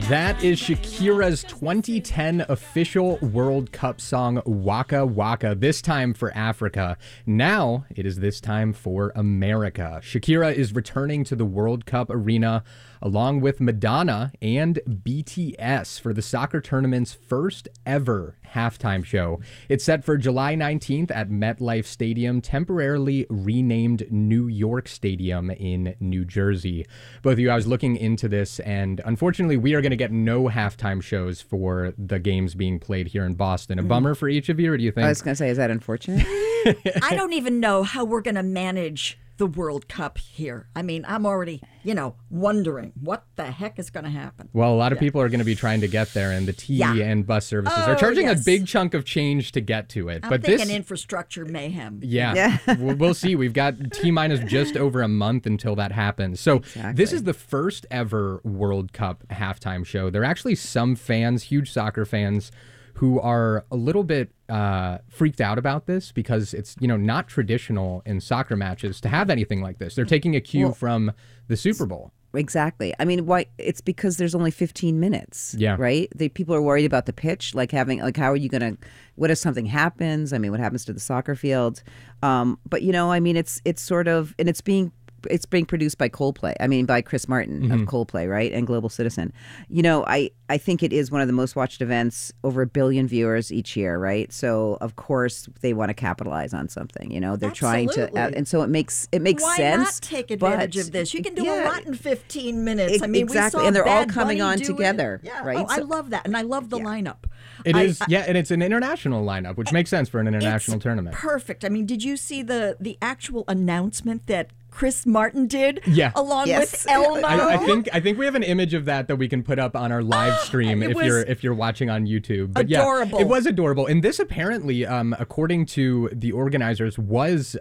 That is Shakira's 2010 official World Cup song, Waka Waka, this time for Africa. Now it is this time for America. Shakira is returning to the World Cup arena along with Madonna and BTS for the soccer tournament's first ever halftime show. It's set for July 19th at MetLife Stadium, temporarily renamed New York Stadium in New Jersey. Both of you, I was looking into this, and unfortunately, we are going to get no halftime shows for the games being played here in Boston. A bummer for each of you, or do you think? I was going to say, is that unfortunate? I don't even know how we're going to manage the World Cup here. I mean, I'm already, wondering what the heck is going to happen. Well, a lot of people are going to be trying to get there, and the T and bus services are charging a big chunk of change to get to it. I'm thinking infrastructure mayhem. Yeah. We'll see. We've got T-minus just over a month until that happens. So This is the first ever World Cup halftime show. There are actually some fans, huge soccer fans, who are a little bit freaked out about this because it's, not traditional in soccer matches to have anything like this. They're taking a cue from the Super Bowl. Exactly. I mean, why? It's because there's only 15 minutes. Yeah. Right? People are worried about the pitch, how are you going to, what if something happens? I mean, what happens to the soccer field? But, it's sort of, and it's being produced by Coldplay. I mean, by Chris Martin of Coldplay, right? And Global Citizen. I think it is one of the most watched events, over 1 billion viewers each year, right? So, of course, they want to capitalize on something. They're trying to, and so it makes sense. Why not take advantage of this? You can do a lot in 15 minutes. I mean, exactly. We saw and they're Bad all coming Bunny on do together, it. right? Oh, I love that. And I love the lineup. It is, and it's an international lineup, which makes sense for an international tournament. Perfect. I mean, did you see the actual announcement that Chris Martin did along with Elmo? I think we have an image of that we can put up on our live stream if you're watching on YouTube. But adorable. It was adorable. And this apparently, according to the organizers, was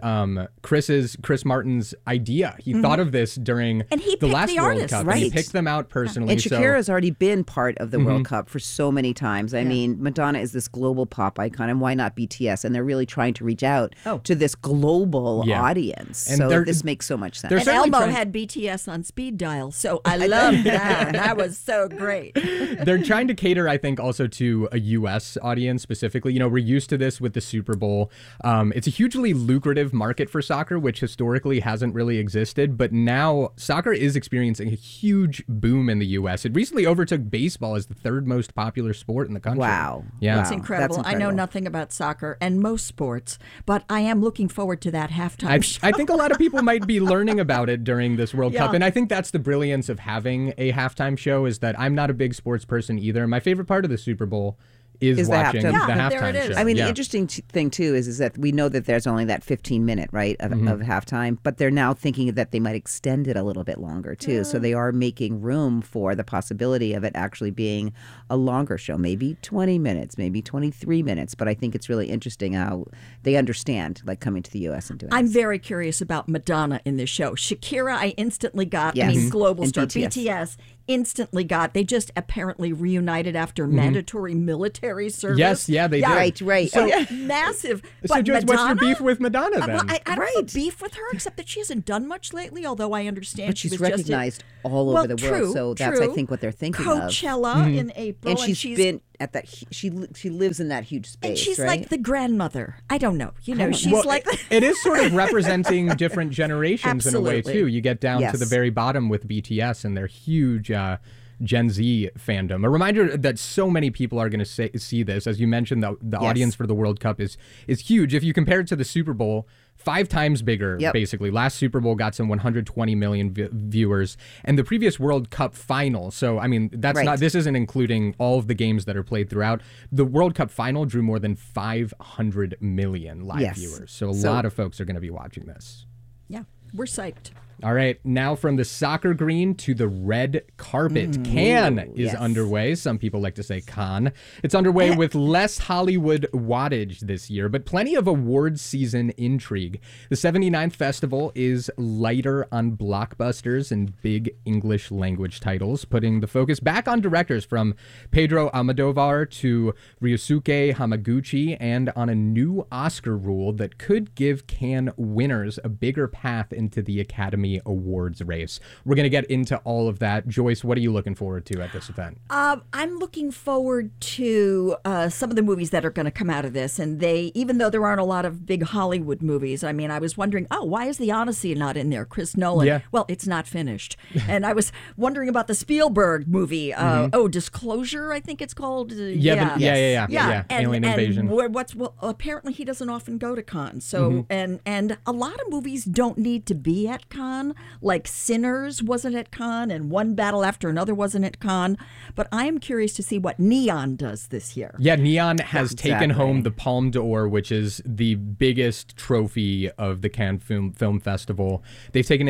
Chris Martin's idea. He thought of this during the last World Cup. Right. And he picked them out personally. And Shakira's already been part of the World Cup for so many times. I mean, Madonna is this global pop icon, and why not BTS? And they're really trying to reach out to this global audience. And so this makes so much sense. And Elmo had BTS on speed dial, so I love that. That was so great. They're trying to cater, I think, also to a U.S. audience specifically. We're used to this with the Super Bowl. It's a hugely lucrative market for soccer, which historically hasn't really existed. But now soccer is experiencing a huge boom in the U.S. It recently overtook baseball as the third most popular sport in the country. Wow. Yeah. It's incredible. I know nothing about soccer and most sports, but I am looking forward to that halftime show. I think a lot of people might be learning about it during this World Cup. And I think that's the brilliance of having a halftime show, is that I'm not a big sports person either. My favorite part of the Super Bowl is watching the halftime show. I mean, the interesting thing, too, is that we know that there's only that 15-minute, right, of halftime, but they're now thinking that they might extend it a little bit longer, too. So they are making room for the possibility of it actually being a longer show, maybe 20 minutes, maybe 23 minutes. But I think it's really interesting how they understand, coming to the U.S. and doing I'm very curious about Madonna in this show. Shakira, I instantly got. I mean, global and star. BTS. Instantly got. They just apparently reunited after mandatory military service. Yes, they did. Right. So massive. So, but Joyce, what's your beef with Madonna then? I don't have a beef with her, except that she hasn't done much lately, although I understand But she's recognized all over the world, so that's, I think, what they're thinking of. Coachella in April. And she's been at that, she lives in that huge space, and she's right? like the grandmother. I don't know. She's it is sort of representing different generations in a way, too. You get down to the very bottom with BTS and their huge Gen Z fandom. A reminder that so many people are going to see this. As you mentioned, the audience for the World Cup is huge. If you compare it to the Super Bowl, 5 times bigger, basically. Last Super Bowl got some 120 million viewers, and the previous World Cup final. So, I mean, that's not. This isn't including all of the games that are played throughout. The World Cup final drew more than 500 million live viewers. So, a lot of folks are going to be watching this. Yeah, we're psyched. All right, now from the soccer green to the red carpet. Cannes is underway. Some people like to say Cannes. It's underway with less Hollywood wattage this year, but plenty of awards season intrigue. The 79th festival is lighter on blockbusters and big English language titles, putting the focus back on directors from Pedro Almodovar to Ryosuke Hamaguchi, and on a new Oscar rule that could give Cannes winners a bigger path into the Academy Academy Awards race. We're going to get into all of that. Joyce, what are you looking forward to at this event? I'm looking forward to some of the movies that are going to come out of this. And even though there aren't a lot of big Hollywood movies, I mean, I was wondering, why is The Odyssey not in there? Chris Nolan. Yeah. Well, it's not finished. And I was wondering about the Spielberg movie. Disclosure, I think it's called. Yeah. Alien Invasion. Apparently he doesn't often go to Cannes. So and a lot of movies don't need to be at Cannes. Like Sinners wasn't at Cannes, and One Battle After Another wasn't at Cannes. But I am curious to see what Neon does this year. Yeah, Neon has taken home the Palme d'Or, which is the biggest trophy of the Cannes Film Festival. They've taken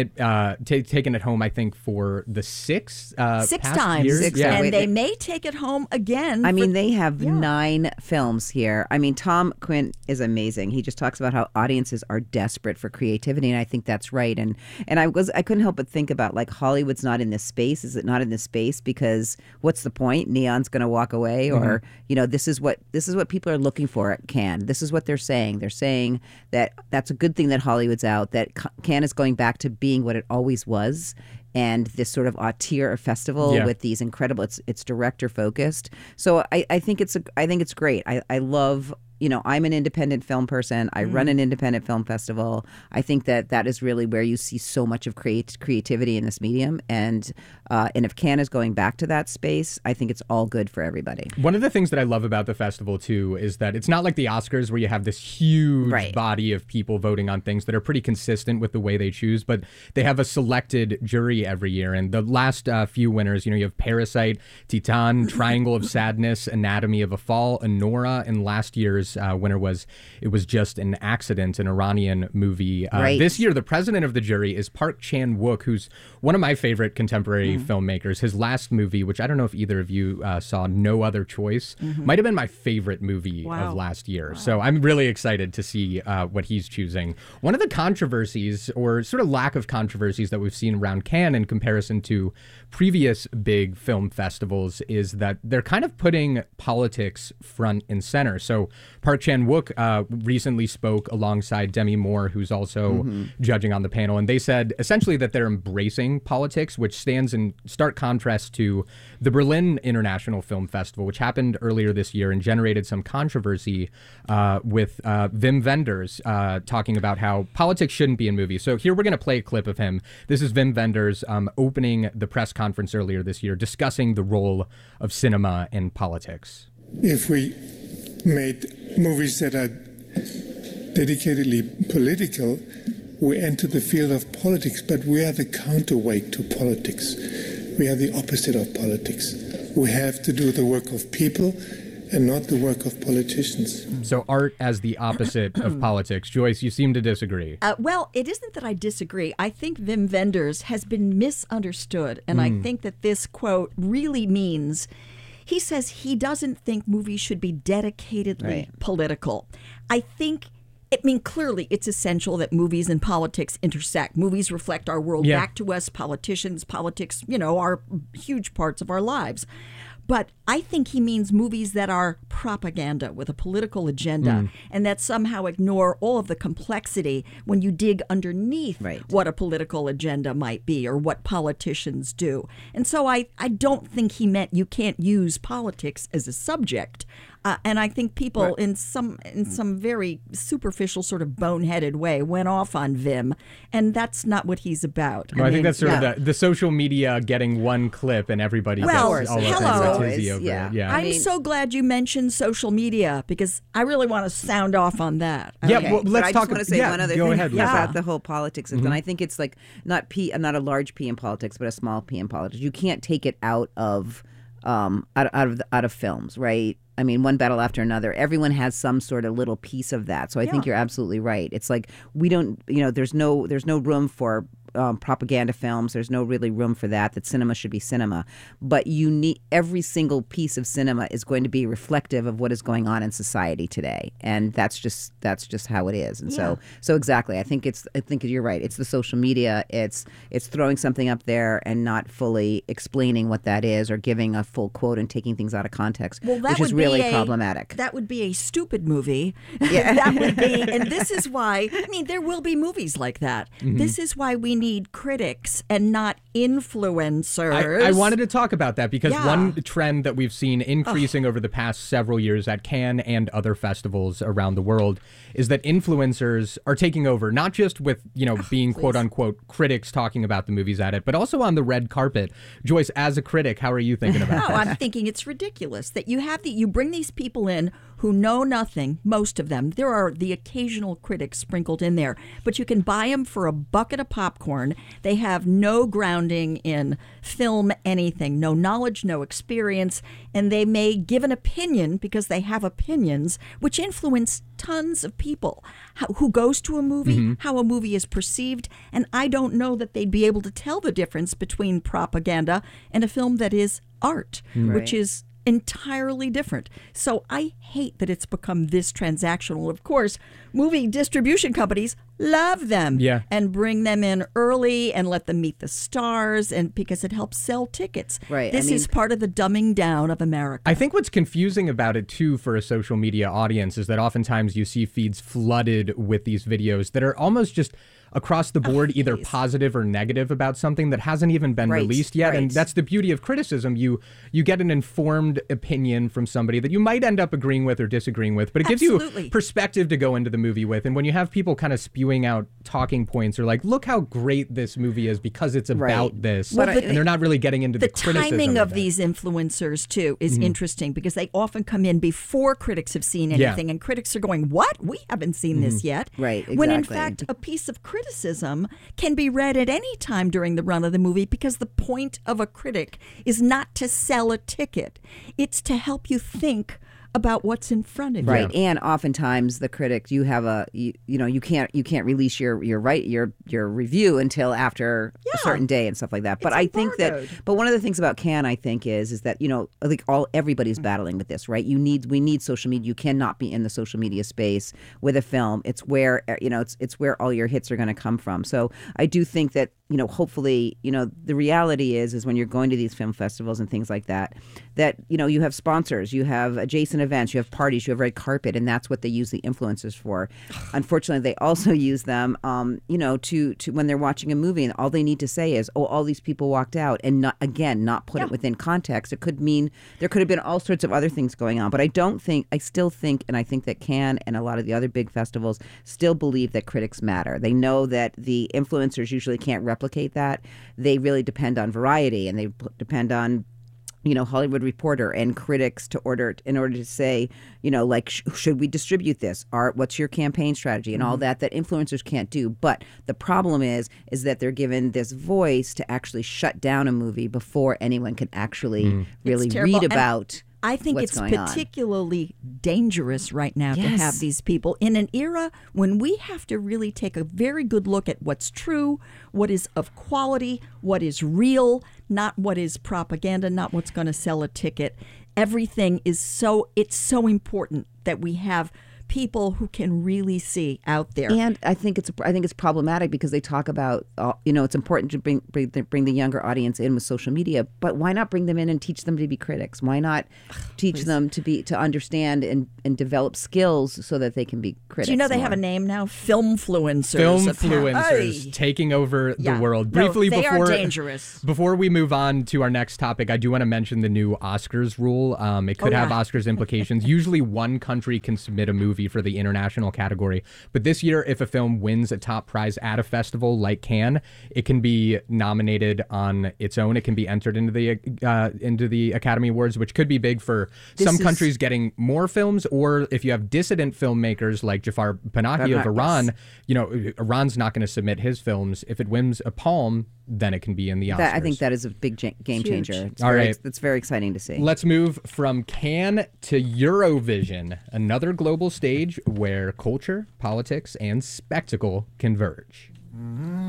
it home, I think, for the six times. Years. And they may take it home again. I mean, they have 9 films here. I mean, Tom Quinn is amazing. He just talks about how audiences are desperate for creativity, and I think that's right. And I couldn't help but think about, like, Hollywood's not in this space. Is it not in this space because what's the point? Neon's going to walk away, or this is what people are looking for at Cannes. This is what they're saying. They're saying that that's a good thing that Hollywood's out. That Cannes is going back to being what it always was. And this sort of auteur festival with these incredible, it's director focused. So I think it's great. I love, I'm an independent film person. I run an independent film festival. I think that is really where you see so much of creativity in this medium. And if Cannes is going back to that space, I think it's all good for everybody. One of the things that I love about the festival, too, is that it's not like the Oscars where you have this huge body of people voting on things that are pretty consistent with the way they choose, but they have a selected jury every year. And the last few winners, you have Parasite, Titan, Triangle of Sadness, Anatomy of a Fall, Anora, and last year's winner was Just an Accident, an Iranian movie. This year, the president of the jury is Park Chan-wook, who's one of my favorite contemporary filmmakers. His last movie, which I don't know if either of you saw, No Other Choice, might have been my favorite movie of last year. So I'm really excited to see what he's choosing. One of the controversies, or sort of lack of controversies, that we've seen around Cannes in comparison to previous big film festivals is that they're kind of putting politics front and center. So Park Chan-wook recently spoke alongside Demi Moore, who's also judging on the panel, and they said essentially that they're embracing politics, which stands in stark contrast to the Berlin International Film Festival, which happened earlier this year and generated some controversy with Wim Wenders talking about how politics shouldn't be in movies. So here we're going to play a clip of him. This is Wim Wenders opening the press conference earlier this year, discussing the role of cinema in politics. If we made movies that are dedicatedly political, we enter the field of politics, but we are the counterweight to politics. We are the opposite of politics. We have to do the work of people and not the work of politicians. So art as the opposite of politics. Joyce, you seem to disagree. Well, it isn't that I disagree. I think Wim Wenders has been misunderstood, and I think that this quote really means... He says he doesn't think movies should be dedicatedly political. I think, clearly it's essential that movies and politics intersect. Movies reflect our world back to us. Politics, are huge parts of our lives. But I think he means movies that are propaganda with a political agenda and that somehow ignore all of the complexity when you dig underneath what a political agenda might be or what politicians do. And so I don't think he meant you can't use politics as a subject. And I think people in some very superficial sort of boneheaded way went off on Wim, and that's not what he's about. I think that's sort of the social media getting one clip and everybody gets all of it. I'm so glad you mentioned social media because I really want to sound off on that. Yeah, well, let's talk. I just want to say one other thing about the whole politics, and I think it's like not a large P in politics, but a small P in politics. You can't take it out of films, right? I mean, One Battle After Another, everyone has some sort of little piece of that. So I think you're absolutely right. It's like we don't, there's no room for propaganda films. There's no really room for that cinema should be cinema. But you need every single piece of cinema is going to be reflective of what is going on in society today. And that's just how it is. And so exactly. I think you're right. It's the social media. It's throwing something up there and not fully explaining what that is or giving a full quote and taking things out of context, which is really problematic. That would be a stupid movie. Yeah. That would be, and this is why, there will be movies like that. This is why we need need critics and not influencers. I wanted to talk about that because Yeah. one trend that we've seen increasing over the past several years at Cannes and other festivals around the world is that influencers are taking over, not just with, being quote unquote critics talking about the movies at it, but also on the red carpet. Joyce, as a critic, how are you thinking about that? I'm thinking it's ridiculous that you bring these people in who know nothing, most of them. There are the occasional critics sprinkled in there, but you can buy them for a bucket of popcorn. They have no grounding in film, anything, no knowledge, no experience, and they may give an opinion because they have opinions which influence tons of people. Who goes to a movie, how a movie is perceived, and I don't know that they'd be able to tell the difference between propaganda and a film that is art, which is entirely different. So I hate that it's become this transactional. Of course, movie distribution companies love them and bring them in early and let them meet the stars, and because it helps sell tickets. Right. This is part of the dumbing down of America. I think what's confusing about it, too, for a social media audience is that oftentimes you see feeds flooded with these videos that are almost just across the board, either positive or negative about something that hasn't even been released yet. And that's the beauty of criticism. You get an informed opinion from somebody that you might end up agreeing with or disagreeing with, but it gives you perspective to go into the movie with. And when you have people kind of spewing out talking points or like, look how great this movie is because it's about this, and they're not really getting into the criticism. The timing of these influencers, too, is interesting because they often come in before critics have seen anything, and critics are going, what? We haven't seen this yet. Right, exactly. When in fact, a piece of criticism can be read at any time during the run of the movie because the point of a critic is not to sell a ticket. It's to help you think about what's in front of you. Right. And oftentimes the critic, you have you can't release your review until after a certain day and stuff like that. But I think but one of the things about Cannes, I think, is that, I think everybody's battling with this, right? We need social media. You cannot be in the social media space with a film. It's where, it's where all your hits are going to come from. So I do think that, hopefully, the reality is when you're going to these film festivals and things like that, you have sponsors, you have adjacent events, you have parties, you have red carpet, and that's what they use the influencers for. Unfortunately, they also use them, to when they're watching a movie, and all they need to say is, "Oh, all these people walked out," and not put it within context. It could mean there could have been all sorts of other things going on. But I still think that Cannes and a lot of the other big festivals still believe that critics matter. They know that the influencers usually can't replicate that. They really depend on Variety, and they depend on Hollywood Reporter and critics in order to say, should we distribute this? What's your campaign strategy and all that influencers can't do. But the problem is that they're given this voice to actually shut down a movie before anyone can actually really read about. I think it's particularly dangerous right now to have these people in an era when we have to really take a very good look at what's true, what is of quality, what is real, not what is propaganda, not what's going to sell a ticket. Everything is it's so important that we have people who can really see out there. And I think it's problematic because they talk about it's important to bring the younger audience in with social media, but why not bring them in and teach them to be critics? Why not teach them to understand and develop skills so that they can be critics? Do you know they have a name now? Filmfluencers. Filmfluencers taking over the world. Briefly, they are dangerous. Before we move on to our next topic, I do want to mention the new Oscars rule. It could have Oscars implications. Usually one country can submit a movie for the international category. But this year, if a film wins a top prize at a festival like Cannes, it can be nominated on its own. It can be entered into the Academy Awards, which could be big for some countries getting more films, or if you have dissident filmmakers like Jafar Panahi of Iran, Iran's not going to submit his films. If it wins a Palm, then it can be in the Oscars. I think that is a big game changer. It's very exciting to see. Let's move from Cannes to Eurovision, another global stage where culture, politics, and spectacle converge.